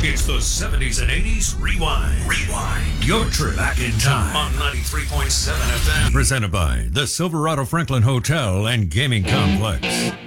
It's the 70s and 80s Rewind. Rewind. Your trip back in time on 93.7 FM. Presented by the Silverado Franklin Hotel and Gaming Complex.